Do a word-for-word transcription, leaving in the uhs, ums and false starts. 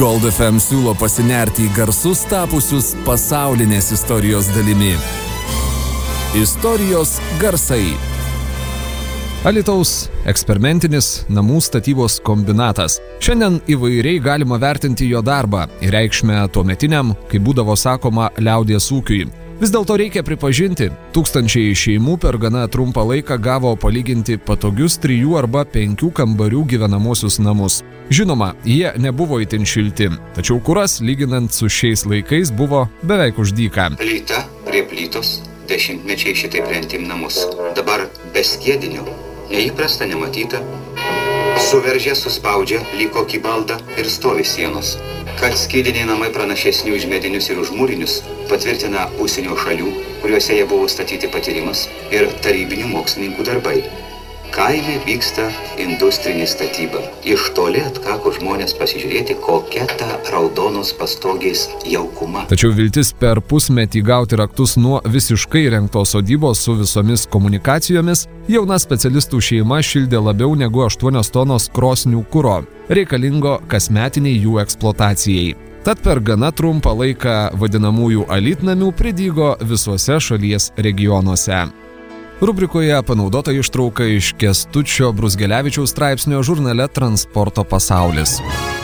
Gold F M siūlo pasinerti į garsus tapusius pasaulinės istorijos dalimi. Istorijos garsai. Alytaus eksperimentinis namų statybos kombinatas. Šiandien įvairiai galima vertinti jo darbą ir reikšmę tuometiniam, kaip būdavo sakoma, liaudies ūkiui. Vis dėlto reikia pripažinti, tūkstančiai šeimų per gana trumpą laiką gavo palyginti patogius trijų arba penkių kambarių gyvenamosius namus. Žinoma, jie nebuvo itin šilti, tačiau kuras, lyginant su šiais laikais, buvo beveik už dyką. Plyta prie plytos, dešimtmečiai šitaip rentim namus. Dabar be skiedinių, neįprasta, nematyta. Suveržė, suspaudžia, liko kybalda ir stovi sienos. Kad skydiniai namai pranašesni už medinius ir už mūrinius, patvirtina užsienio šalių, kuriuose jie buvo statyti patyrimas, ir tarybinių mokslininkų darbai. Kaime vyksta industrinė statyba. Iš toli atkako žmonės pasižiūrėti, kokia ta raudonos pastogės jaukuma. Tačiau viltis per pusmetį gauti raktus nuo visiškai rengtos sodybos su visomis komunikacijomis jauna specialistų šeima šildė labiau negu aštuonios tonos krosnių kuro, reikalingo kasmetiniai jų eksploatacijai. Tad per gana trumpą laiką vadinamųjų alytnamių pridygo visuose šalies regionuose. Rubrikoje panaudota ištrauka iš Kęstučio Bruzgelevičiaus straipsnio žurnale Transporto pasaulis.